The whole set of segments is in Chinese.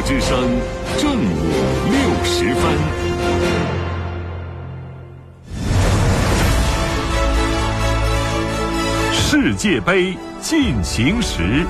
之声正午60分。世界杯进行时。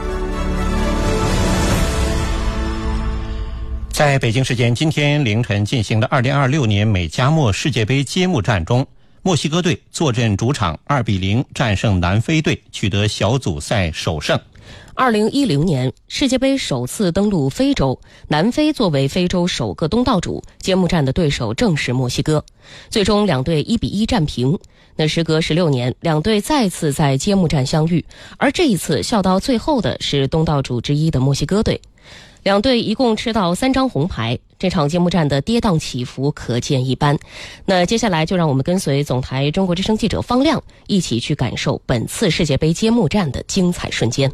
在北京时间今天凌晨进行的2026年美加墨世界杯揭幕战中，墨西哥队坐镇主场2比0战胜南非队，取得小组赛首胜。 2010年世界杯首次登陆非洲，南非作为非洲首个东道主，揭幕战的对手正是墨西哥。最终两队1比1战平。那时隔16年，两队再次在揭幕战相遇，而这一次笑到最后的是东道主之一的墨西哥队。两队一共吃到3张红牌，这场揭幕战的跌宕起伏可见一斑。那接下来就让我们跟随总台中国之声记者方亮一起去感受本次世界杯揭幕战的精彩瞬间。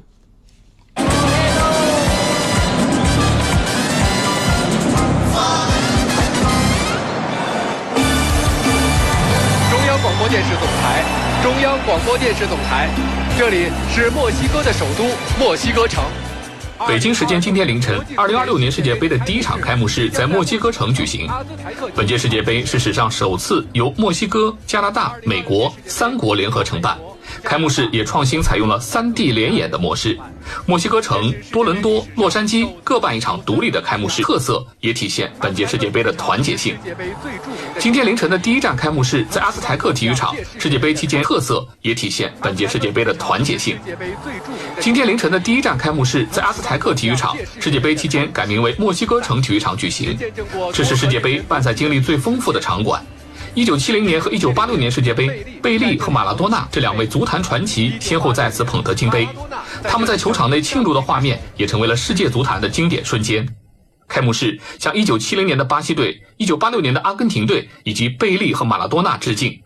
中央广播电视总台，这里是墨西哥的首都墨西哥城。 北京时间今天凌晨，2026年世界杯的第一场开幕式在墨西哥城举行。本届世界杯是史上首次由墨西哥、加拿大、美国3国联合承办。开幕式也创新采用了3地联演的模式，墨西哥城、多伦多、洛杉矶各办一场独立的开幕式，特色也体现本届世界杯的团结性。今天凌晨的第一站开幕式在阿斯台克体育场，世界杯期间特色也体现本届世界杯的团结性。今天凌晨的第一站开幕式在阿斯台克体育场，世界杯期间改名为墨西哥城体育场举行，这是世界杯办赛经历最丰富的场馆。1970年和1986年世界杯，贝利和马拉多纳这2位足坛传奇先后在此捧得金杯，他们在球场内庆祝的画面也成为了世界足坛的经典瞬间。开幕式向1970年的巴西队、1986年的阿根廷队以及贝利和马拉多纳致敬。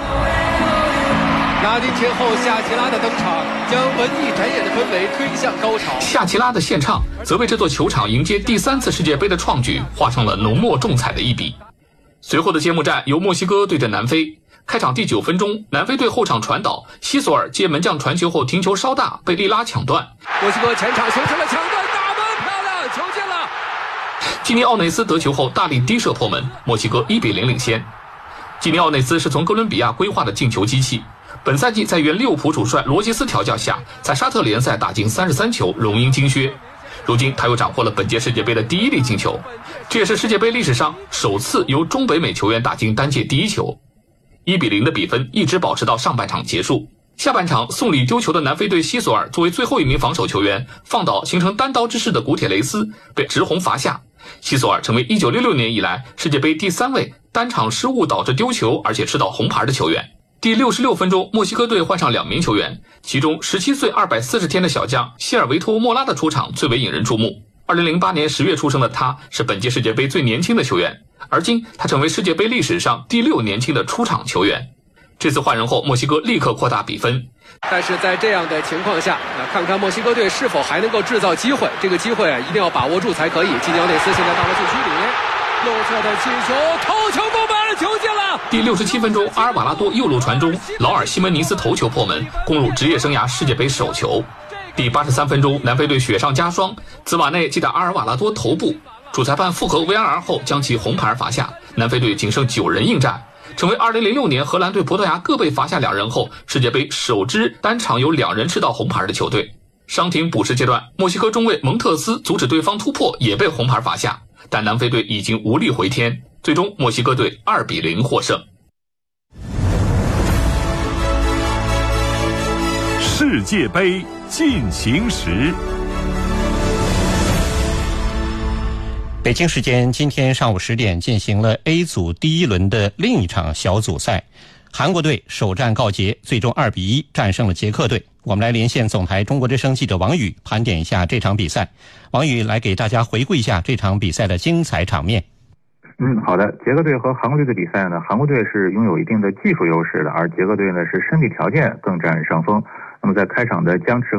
拉丁天后夏奇拉的登场，将文艺展演的氛围推向高潮。 夏奇拉的献唱则为这座球场迎接第3次世界杯的创举画上了浓墨重彩的一笔。随后的揭幕战由墨西哥对阵南非。开场第9分钟，南非队后场传导，西索尔接门将传球后停球稍大，被利拉抢断。 墨西哥前场形成了抢断，大门漂亮，球进了。 基尼奥内斯得球后大力低射破门，墨西哥1比0领先。基尼奥内斯是从哥伦比亚归化的进球机器，本赛季在原利物浦主帅罗杰斯调教下，在沙特联赛打进33球，荣膺金靴。如今他又斩获了本届世界杯的第1粒进球，这也是世界杯历史上首次由中北美球员打进单届第1球。1比0的比分一直保持到上半场结束。下半场送礼丢球的南非队西索尔作为最后一名防守球员，放倒形成单刀之势的古铁雷斯，被直红罚下。西索尔成为1966年以来世界杯第3位单场失误导致丢球而且吃到红牌的球员。第66分钟，墨西哥队换上2名球员，其中17岁240天的小将希尔维托·莫拉的出场最为引人注目。2008年10月出生的他，是本届世界杯最年轻的球员，而今他成为世界杯历史上第6年轻的出场球员。这次换人后，墨西哥立刻扩大比分。 但是在这样的情况下，看看墨西哥队是否还能够制造机会，这个机会一定要把握住才可以。基尼奥内斯现在到了禁区里面，右侧的起球，头球过门，球进了。 第67分钟，阿尔瓦拉多右路传中，劳尔西门尼斯头球破门，攻入职业生涯世界杯首球。第83分钟，南非队雪上加霜，兹瓦内击打阿尔瓦拉多头部，主裁判复核 VAR 后将其红牌罚下，南非队仅剩9人应战，成为2006年荷兰队、葡萄牙各被罚下2人后，世界杯首支单场有2人吃到红牌的球队。伤停补时阶段，墨西哥中卫蒙特斯阻止对方突破，也被红牌罚下，但南非队已经无力回天，最终墨西哥队2比0获胜。 世界杯进行时。 北京时间今天上午10点进行了 A 组第1轮的另一场小组赛，韩国队首战告捷，最终2比1战胜了捷克队。我们来连线总台中国之声记者王宇，盘点一下这场比赛。王宇来给大家回顾一下这场比赛的精彩场面。 好的。捷克队和韩国队的比赛呢，韩国队是拥有一定的技术优势的，而捷克队呢是身体条件更占上风。那么在开场的僵持